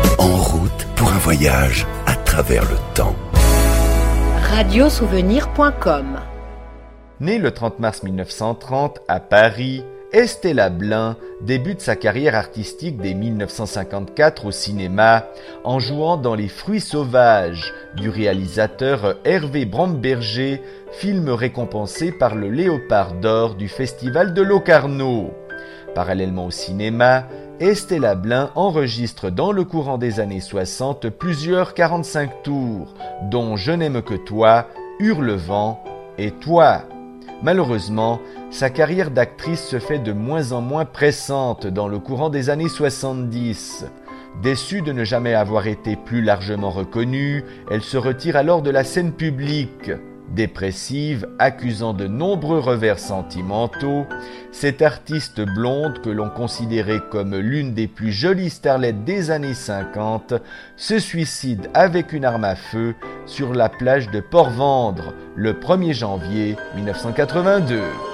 En route pour un voyage à travers le temps. Radiosouvenir.com. Née le 30 mars 1930 à Paris, Estella Blin débute sa carrière artistique dès 1954 au cinéma en jouant dans Les Fruits sauvages du réalisateur Hervé Bromberger, film récompensé par le Léopard d'or du Festival de Locarno. Parallèlement au cinéma, Estella Blin enregistre dans le courant des années 60 plusieurs 45 tours, dont Je n'aime que toi, Hurlevent et Toi. Malheureusement, sa carrière d'actrice se fait de moins en moins pressante dans le courant des années 70. Déçue de ne jamais avoir été plus largement reconnue, elle se retire alors de la scène publique. Dépressive, accusant de nombreux revers sentimentaux, cette artiste blonde que l'on considérait comme l'une des plus jolies starlettes des années 50 se suicide avec une arme à feu sur la plage de Port-Vendre le 1er janvier 1982.